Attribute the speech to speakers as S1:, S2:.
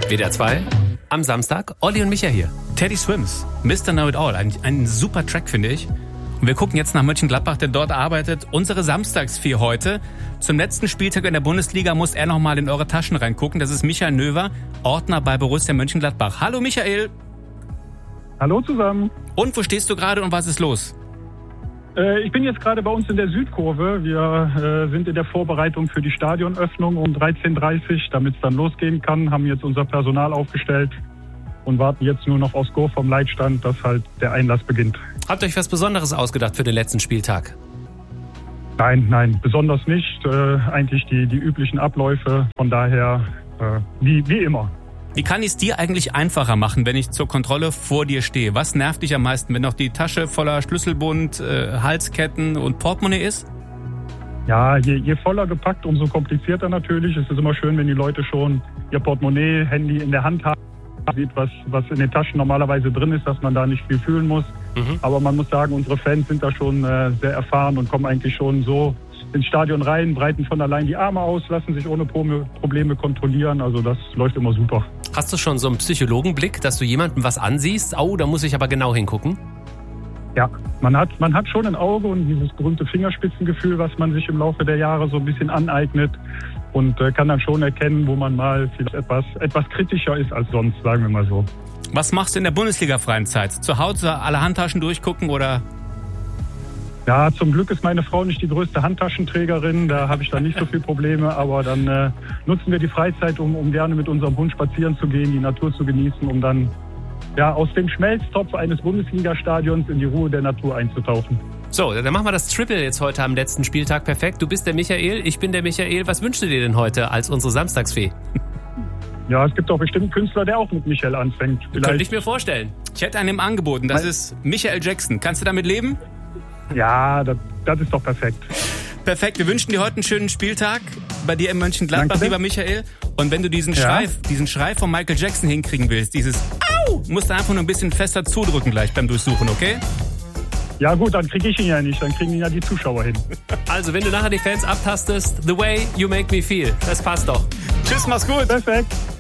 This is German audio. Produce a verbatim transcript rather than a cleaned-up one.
S1: W D R zwei am Samstag. Olli und Micha hier. Teddy Swims, Mister Know It All. Ein, ein super Track, finde ich. Und wir gucken jetzt nach Mönchengladbach, der dort arbeitet. Unsere Samstagsvieh heute. Zum letzten Spieltag in der Bundesliga muss er nochmal in eure Taschen reingucken. Das ist Michael Növer, Ordner bei Borussia Mönchengladbach. Hallo Michael.
S2: Hallo zusammen.
S1: Und wo stehst du gerade und was ist los?
S2: Äh, ich bin jetzt gerade bei uns in der Südkurve. Wir äh, sind in der Vorbereitung für die Stadionöffnung um dreizehn Uhr dreißig, damit es dann losgehen kann. Haben jetzt unser Personal aufgestellt und warten jetzt nur noch aufs Go vom Leitstand, dass halt der Einlass beginnt.
S1: Habt ihr euch was Besonderes ausgedacht für den letzten Spieltag?
S2: Nein, nein, besonders nicht. Äh, eigentlich die, die üblichen Abläufe. Von daher äh, wie, wie immer.
S1: Wie kann ich es dir eigentlich einfacher machen, wenn ich zur Kontrolle vor dir stehe? Was nervt dich am meisten, wenn noch die Tasche voller Schlüsselbund, äh, Halsketten und Portemonnaie ist?
S2: Ja, je, je voller gepackt, umso komplizierter natürlich. Es ist immer schön, wenn die Leute schon ihr Portemonnaie, Handy in der Hand haben, sieht, was, was in den Taschen normalerweise drin ist, dass man da nicht viel fühlen muss. Mhm. Aber man muss sagen, unsere Fans sind da schon äh, sehr erfahren und kommen eigentlich schon so ins Stadion rein, breiten von allein die Arme aus, lassen sich ohne Probleme kontrollieren. Also das läuft immer super.
S1: Hast du schon so einen Psychologenblick, dass du jemandem was ansiehst? Oh, da muss ich aber genau hingucken.
S2: Ja, man hat, man hat schon ein Auge und dieses berühmte Fingerspitzengefühl, was man sich im Laufe der Jahre so ein bisschen aneignet und äh, kann dann schon erkennen, wo man mal vielleicht etwas, etwas kritischer ist als sonst, sagen wir mal so.
S1: Was machst du in der Bundesliga-freien Zeit? Zu Hause alle Handtaschen durchgucken oder?
S2: Ja, zum Glück ist meine Frau nicht die größte Handtaschenträgerin, da habe ich dann nicht so viele Probleme, aber dann äh, nutzen wir die Freizeit, um, um gerne mit unserem Hund spazieren zu gehen, die Natur zu genießen, um dann ja, aus dem Schmelztopf eines Bundesliga-Stadions in die Ruhe der Natur einzutauchen.
S1: So, dann machen wir das Triple jetzt heute am letzten Spieltag perfekt. Du bist der Michael, ich bin der Michael. Was wünschst du dir denn heute als unsere Samstagsfee?
S2: Ja, es gibt doch bestimmt einen Künstler, der auch mit Michael anfängt.
S1: Vielleicht. Könnte ich mir vorstellen. Ich hätte einen angeboten, das ist Michael Jackson. Kannst du damit leben?
S2: Ja, das, das ist doch perfekt.
S1: Perfekt, wir wünschen dir heute einen schönen Spieltag bei dir in Mönchengladbach, lieber Michael. Und wenn du diesen, ja. Schrei, diesen Schrei von Michael Jackson hinkriegen willst, dieses Au, musst du einfach nur ein bisschen fester zudrücken gleich beim Durchsuchen, okay?
S2: Ja gut, dann kriege ich ihn ja nicht, dann kriegen ihn ja die Zuschauer hin.
S1: Also, wenn du nachher die Fans abtastest, the way you make me feel, das passt doch. Tschüss, mach's gut.
S2: Perfekt.